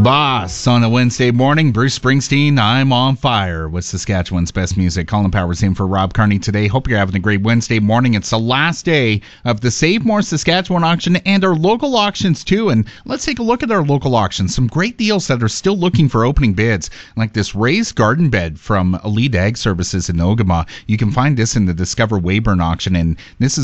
Boss on a Wednesday morning. Bruce Springsteen, I'm on fire with Saskatchewan's best music. Colin Powers in for Rob Carney today. Hope you're having a great Wednesday morning. It's the last day of the Save More Saskatchewan auction and our local auctions too. And let's take a look at our local auctions. Some great deals that are still looking for opening bids, like this raised garden bed from Elite Ag Services in Ogama. You can find this in the Discover Weyburn auction, and this is